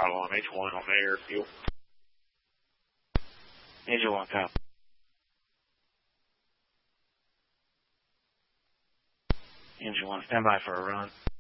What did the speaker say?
throttle on H1 on air, fuel. Engine 1, copy. Engine 1, stand by for a run.